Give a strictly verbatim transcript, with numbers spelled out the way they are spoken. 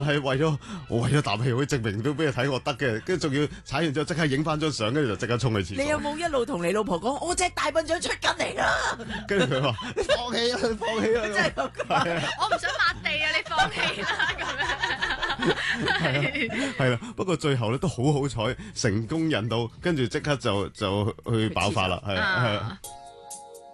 係為咗我為咗啖氣，可以證明到俾你睇我得嘅，跟住仲要踩完之後即刻影翻張相，跟住就即刻衝去廁所。 你有冇一路同你老婆講，我隻大笨象出緊嚟啦？ 跟住佢話：你放棄啊！你放棄啊！ 真係咁講。 我唔想抹地啊！你放棄啦咁樣。 係係啦，不過最後咧都好好彩，成功引到，跟住即刻就就去爆發啦，係係。